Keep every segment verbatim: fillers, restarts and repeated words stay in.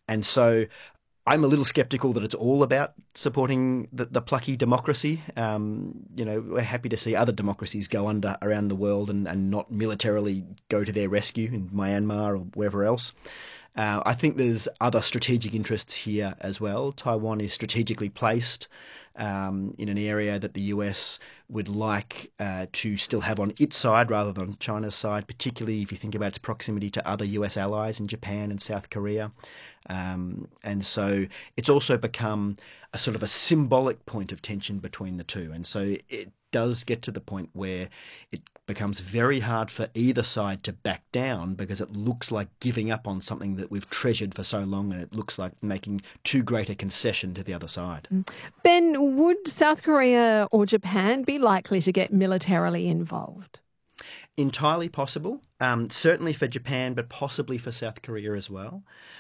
And so I'm a little sceptical that it's all about supporting the, the plucky democracy. Um, you know, we're happy to see other democracies go under around the world and, and not militarily go to their rescue in Myanmar or wherever else. Uh, I think there's other strategic interests here as well. Taiwan is strategically placed um, in an area that the U S would like uh, to still have on its side rather than China's side, particularly if you think about its proximity to other U S allies in Japan and South Korea. Um, and so it's also become a sort of a symbolic point of tension between the two. And so it does get to the point where it becomes very hard for either side to back down because it looks like giving up on something that we've treasured for so long, and it looks like making too great a concession to the other side. Ben, would South Korea or Japan be likely to get militarily involved? Entirely possible, um, certainly for Japan, but possibly for South Korea as well.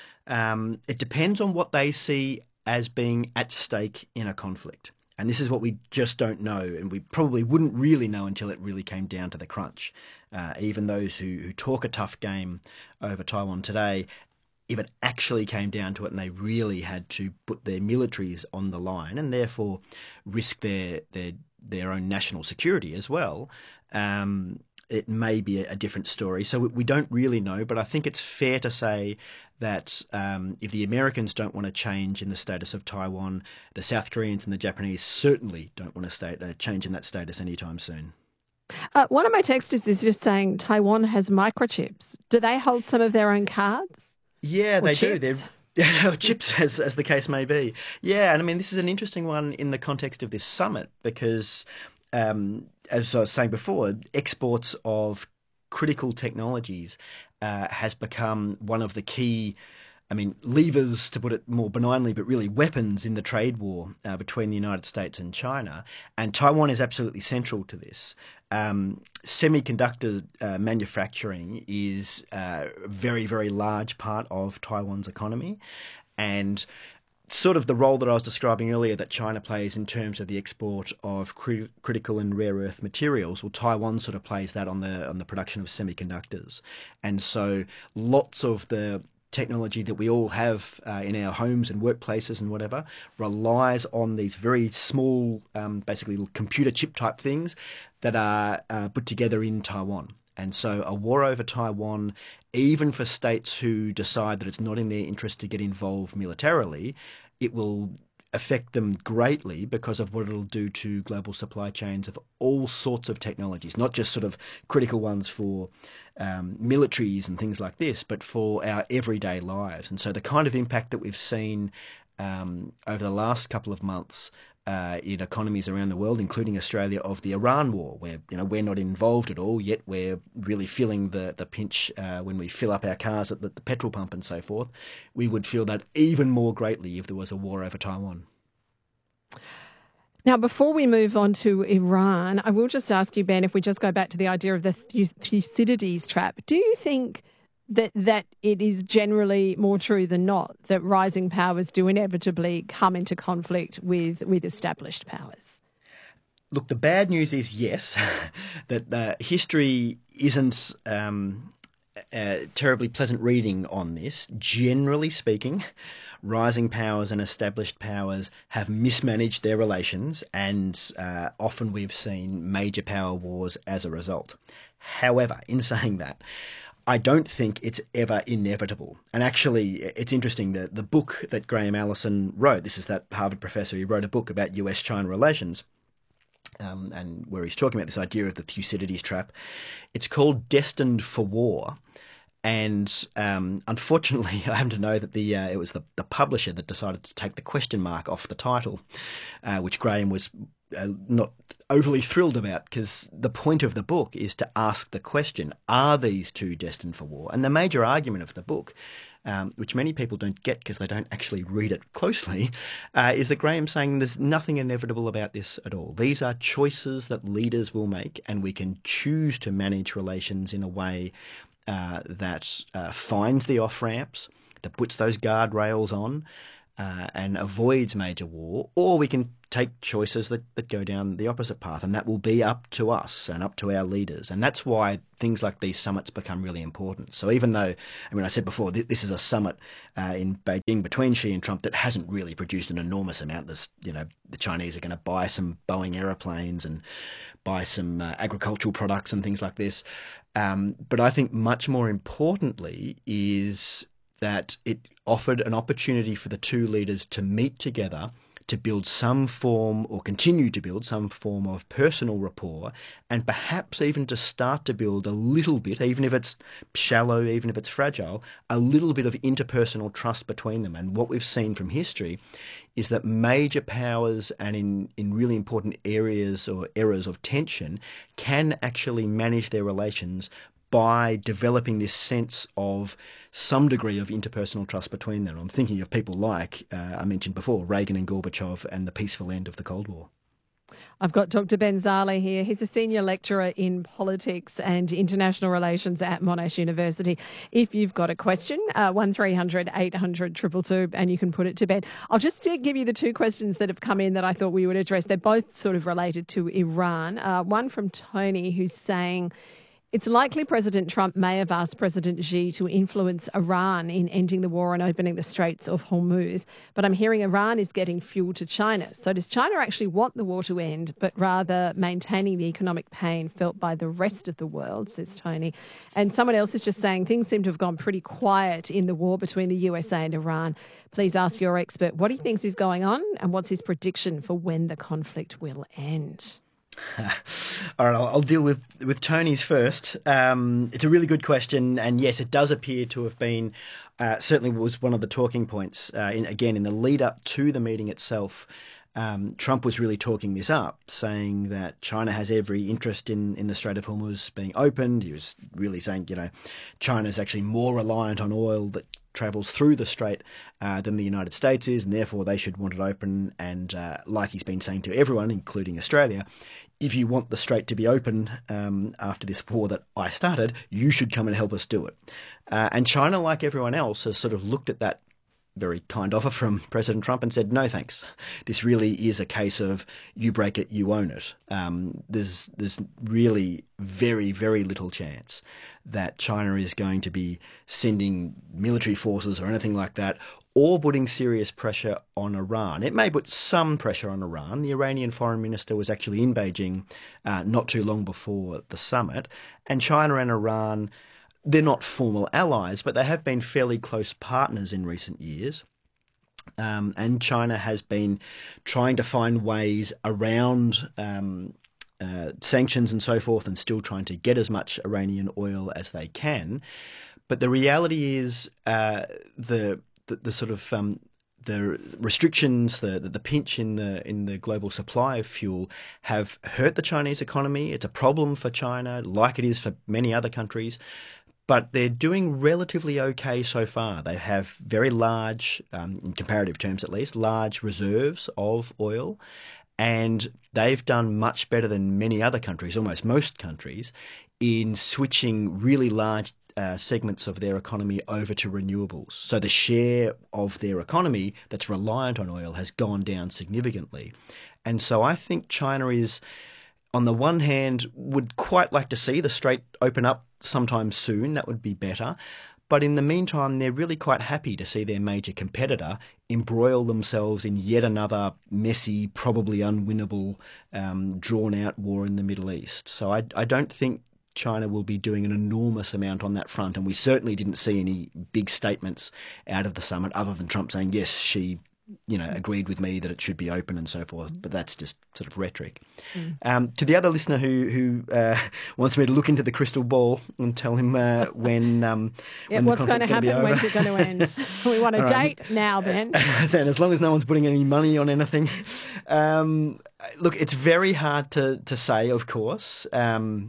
Um, it depends on what they see as being at stake in a conflict. And this is what we just don't know, and we probably wouldn't really know until it really came down to the crunch. Uh, even those who, who talk a tough game over Taiwan today, if it actually came down to it and they really had to put their militaries on the line and therefore risk their their, their own national security as well, um, it may be a, a different story. So we, we don't really know, but I think it's fair to say that um, if the Americans don't want to change in the status of Taiwan, the South Koreans and the Japanese certainly don't want to stay, uh, change in that status anytime soon. Uh, one of my texters is just saying Taiwan has microchips. Do they hold some of their own cards? Yeah, Or they chips? do. They're chips, as, as the case may be. Yeah, and I mean, this is an interesting one in the context of this summit because, um, as I was saying before, exports of critical technologies uh, has become one of the key, I mean, levers, to put it more benignly, but really weapons in the trade war uh, between the United States and China. And Taiwan is absolutely central to this. Um, semiconductor uh, manufacturing is a very, very large part of Taiwan's economy. And sort of the role that I was describing earlier that China plays in terms of the export of cri- critical and rare earth materials, well, Taiwan sort of plays that on the on the production of semiconductors. And so lots of the technology that we all have uh, in our homes and workplaces and whatever relies on these very small, um, basically little computer chip type things that are uh, put together in Taiwan. And so a war over Taiwan, even for states who decide that it's not in their interest to get involved militarily, it will affect them greatly because of what it'll do to global supply chains of all sorts of technologies, not just sort of critical ones for um, militaries and things like this, but for our everyday lives. And so the kind of impact that we've seen um, over the last couple of months Uh, in economies around the world, including Australia, of the Iran war, where you know we're not involved at all, yet we're really feeling the the pinch uh, when we fill up our cars at the, the petrol pump and so forth. We would feel that even more greatly if there was a war over Taiwan. Now, before we move on to Iran, I will just ask you, Ben, if we just go back to the idea of the Thucydides trap, do you think that that it is generally more true than not that rising powers do inevitably come into conflict with, with established powers? Look, the bad news is yes, that uh, history isn't um, uh, terribly pleasant reading on this. Generally speaking, rising powers and established powers have mismanaged their relations, and uh, often we've seen major power wars as a result. However, in saying that, I don't think it's ever inevitable. And actually, it's interesting, the, the book that Graham Allison wrote, this is that Harvard professor who wrote a book about U S China relations, um, and where he's talking about this idea of the Thucydides trap. It's called Destined for War. And um, unfortunately, I happen to know that the uh, it was the, the publisher that decided to take the question mark off the title, uh, which Graham was uh, not overly thrilled about, because the point of the book is to ask the question, are these two destined for war? And the major argument of the book, um, which many people don't get because they don't actually read it closely, uh, is that Graham's saying there's nothing inevitable about this at all. These are choices that leaders will make, and we can choose to manage relations in a way Uh, that uh, finds the off-ramps, that puts those guardrails on uh, and avoids major war, or we can take choices that, that go down the opposite path, and that will be up to us and up to our leaders. And that's why things like these summits become really important. So even though, I mean, I said before, th- this is a summit uh, in Beijing between Xi and Trump that hasn't really produced an enormous amount. This, you know, the Chinese are going to buy some Boeing aeroplanes and buy some uh, agricultural products and things like this. Um, but I think much more importantly is that it offered an opportunity for the two leaders to meet together to build some form or continue to build some form of personal rapport, and perhaps even to start to build a little bit, even if it's shallow, even if it's fragile, a little bit of interpersonal trust between them. And what we've seen from history is that major powers and in, in really important areas or eras of tension can actually manage their relations by developing this sense of some degree of interpersonal trust between them. I'm thinking of people like, uh, I mentioned before, Reagan and Gorbachev and the peaceful end of the Cold War. I've got Doctor Ben Zali here. He's a senior lecturer in politics and international relations at Monash University. If you've got a question, uh, one three hundred eight hundred two two two, and you can put it to Ben. I'll just give you the two questions that have come in that I thought we would address. They're both sort of related to Iran. Uh, one from Tony, who's saying, it's likely President Trump may have asked President Xi to influence Iran in ending the war and opening the Straits of Hormuz, but I'm hearing Iran is getting fuel to China. So does China actually want the war to end, but rather maintaining the economic pain felt by the rest of the world, says Tony. And someone else is just saying things seem to have gone pretty quiet in the war between the U S A and Iran. Please ask your expert what he thinks is going on and what's his prediction for when the conflict will end. All right, I'll, I'll deal with, with Tony's first. Um, it's a really good question, and yes, it does appear to have been, uh, certainly was one of the talking points, uh, in, again, in the lead-up to the meeting itself. Um, Trump was really talking this up, saying that China has every interest in, in the Strait of Hormuz being opened. He was really saying, you know, China's actually more reliant on oil that travels through the strait uh, than the United States is, and therefore they should want it open. And uh, like he's been saying to everyone, including Australia, if you want the strait to be open um, after this war that I started, you should come and help us do it. Uh, and China, like everyone else, has sort of looked at that very kind offer from President Trump and said, no, thanks. This really is a case of you break it, you own it. Um, there's there's really very, very little chance that China is going to be sending military forces or anything like that, or putting serious pressure on Iran. It may put some pressure on Iran. The Iranian foreign minister was actually in Beijing uh, not too long before the summit, and China and Iran, they're not formal allies, but they have been fairly close partners in recent years. Um, and China has been trying to find ways around um, uh, sanctions and so forth, and still trying to get as much Iranian oil as they can. But the reality is uh, the, the the sort of um, the restrictions, the, the the pinch in the in the global supply of fuel have hurt the Chinese economy. It's a problem for China, like it is for many other countries. But they're doing relatively okay so far. They have very large, um, in comparative terms at least, large reserves of oil. And they've done much better than many other countries, almost most countries, in switching really large uh, segments of their economy over to renewables. So the share of their economy that's reliant on oil has gone down significantly. And so I think China is, on the one hand, would quite like to see the strait open up sometime soon. That would be better. But in the meantime, they're really quite happy to see their major competitor embroil themselves in yet another messy, probably unwinnable, um, drawn-out war in the Middle East. So I, I don't think China will be doing an enormous amount on that front. And we certainly didn't see any big statements out of the summit other than Trump saying, yes, she you know, agreed with me that it should be open and so forth, but that's just sort of rhetoric. Mm. Um, to the other listener who who uh, wants me to look into the crystal ball and tell him uh, when um, yeah, when what's the going to happen, when's it going to end? We want a All date right. now, Ben. And as long as no one's putting any money on anything, um, look, it's very hard to to say. Of course. Um,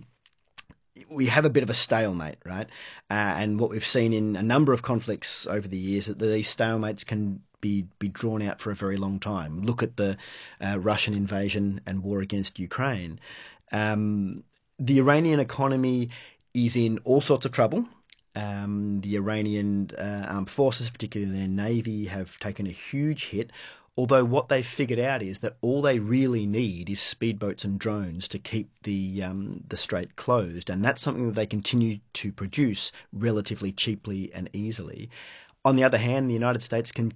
We have a bit of a stalemate, right? Uh, and what we've seen in a number of conflicts over the years, that these stalemates can be be drawn out for a very long time. Look at the uh, Russian invasion and war against Ukraine. Um, the Iranian economy is in all sorts of trouble. Um, the Iranian uh, armed forces, particularly their navy, have taken a huge hit. Although what they've figured out is that all they really need is speedboats and drones to keep the um, the strait closed, and that's something that they continue to produce relatively cheaply and easily. On the other hand, the United States can